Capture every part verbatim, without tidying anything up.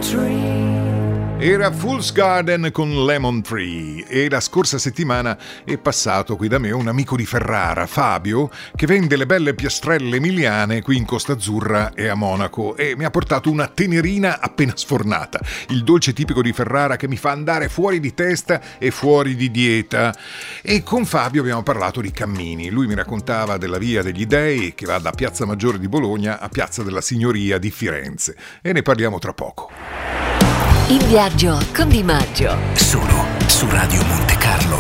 Era Fool's Garden con Lemon Tree e la scorsa settimana è passato qui da me un amico di Ferrara, Fabio, che vende le belle piastrelle emiliane qui in Costa Azzurra e a Monaco e mi ha portato una tenerina appena sfornata, il dolce tipico di Ferrara che mi fa andare fuori di testa e fuori di dieta. E con Fabio abbiamo parlato di cammini. Lui mi raccontava della Via degli Dei che va da Piazza Maggiore di Bologna a Piazza della Signoria di Firenze e ne parliamo tra poco. In viaggio con Di Maggio. Solo su Radio Monte Carlo.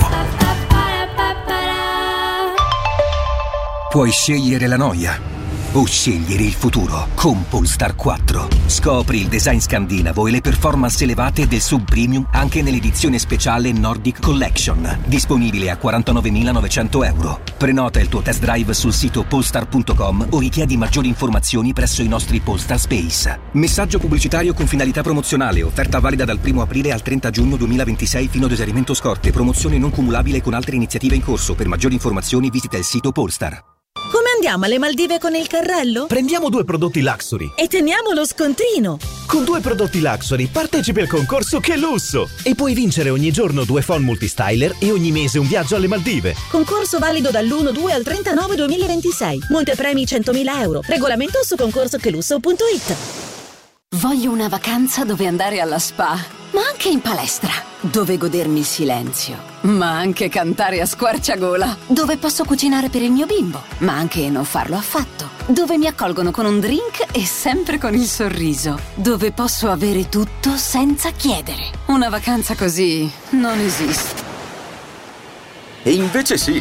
Puoi scegliere la noia o scegliere il futuro con Polestar quattro. Scopri il design scandinavo e le performance elevate del sub premium anche nell'edizione speciale Nordic Collection, disponibile a quarantanovemilanovecento euro. Prenota il tuo test drive sul sito polestar punto com o richiedi maggiori informazioni presso i nostri Polestar Space. Messaggio pubblicitario con finalità promozionale, offerta valida dal primo aprile al trenta giugno duemilaventisei fino ad esaurimento scorte, promozione non cumulabile con altre iniziative in corso. Per maggiori informazioni visita il sito Polestar. Come andiamo alle Maldive con il carrello? Prendiamo due prodotti Luxury E teniamo lo scontrino. Con due prodotti Luxury partecipi al concorso Che Lusso e puoi vincere ogni giorno due phone multistyler e ogni mese un viaggio alle Maldive. Concorso valido dall'uno due al trentanove duemilaventisei. Montepremi centomila euro. Regolamento su concorso che lusso punto it. Voglio una vacanza dove andare alla spa, ma anche in palestra, dove godermi il silenzio, ma anche cantare a squarciagola, dove posso cucinare per il mio bimbo, ma anche non farlo affatto, dove mi accolgono con un drink e sempre con il sorriso, dove posso avere tutto senza chiedere. Una vacanza così non esiste. E invece sì,